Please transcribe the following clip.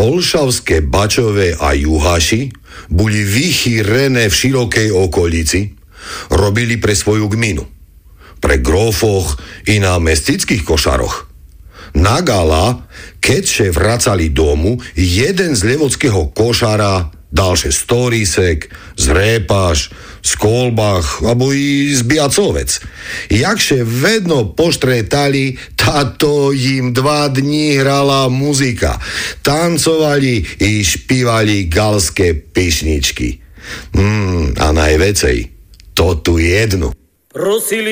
Olšavské Bačové a Juhaši boli vychýrené v širokej okolici, robili pre svoju gminu, pre grófoch i na mestických košaroch. Na gala, keďže vracali domu, jeden z levodského košara dalšie storísek, z répaš, z kolbách, alebo i z biacovec. Jakže vedno poštretali, táto im 2 dní hrala muzika. Tancovali i špívali galské pyšničky. A najvecej, to tu jednu. Prosili